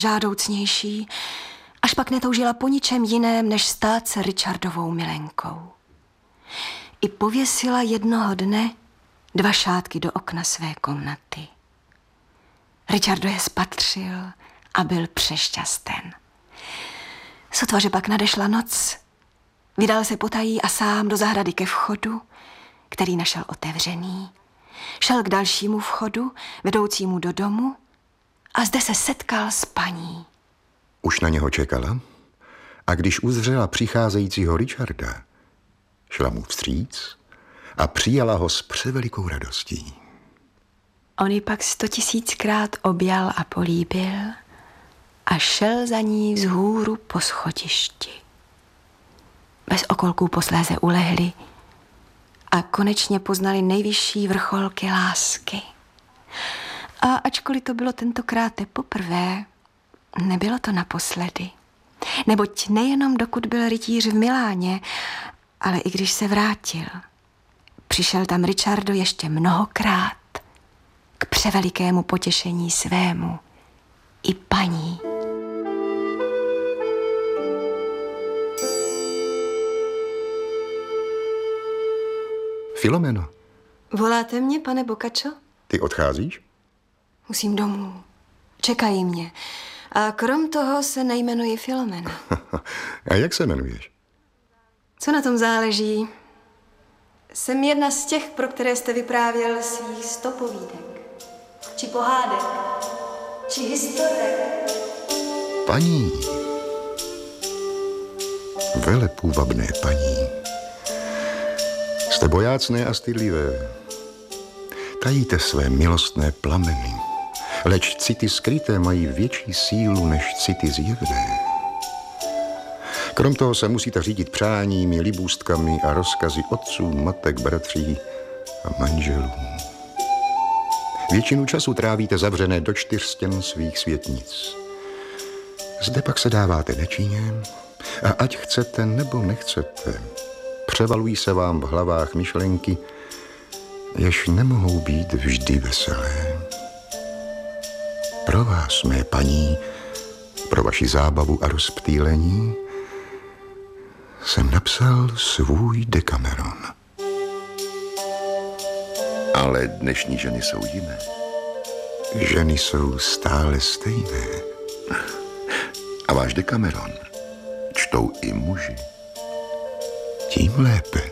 žádoucnější, až pak netoužila po ničem jiném, než stát se Richardovou milenkou. I pověsila jednoho dne 2 šátky do okna své komnaty. Richardo je spatřil a byl přešťasten. Sotva, že pak nadešla noc, vydal se potají a sám do zahrady ke vchodu, který našel otevřený. Šel k dalšímu vchodu, vedoucímu do domu, a zde se setkal s paní. Už na něho čekala a když uzřela přicházejícího Richarda, šla mu vstříc a přijala ho s převelikou radostí. On ji pak 100 000krát objal a políbil a šel za ní vzhůru po schodišti. Bez okolků posléze ulehli a konečně poznali nejvyšší vrcholky lásky. A ačkoliv to bylo tentokrát poprvé, nebylo to naposledy. Neboť nejenom dokud byl rytíř v Miláně, ale i když se vrátil, přišel tam Richardo ještě mnohokrát k převelikému potěšení svému i paní. Filomeno. Voláte mě, pane Boccaccio? Ty odcházíš? Musím domů. Čekají mě. A krom toho se nejmenuji Filomena. A jak se jmenuješ? Co na tom záleží? Jsem jedna z těch, pro které jste vyprávěl svých 100 povídek. Či pohádek. Či historek. Paní. Velepůvabné paní. Jste bojácné a stydlivé. Tajíte své milostné plameny, leč city skryté mají větší sílu než city zjevné. Krom toho se musíte řídit přáními, libůstkami a rozkazy otců, matek, bratří a manželů. Většinu času trávíte zavřené do 4 stěn svých světnic. Zde pak se dáváte nečinně a ať chcete nebo nechcete, převalují se vám v hlavách myšlenky, jež nemohou být vždy veselé. Pro vás, mé paní, pro vaši zábavu a rozptýlení, jsem napsal svůj Decameron. Ale dnešní ženy jsou jiné. Ženy jsou stále stejné. A váš Decameron čtou i muži. Tím lépe.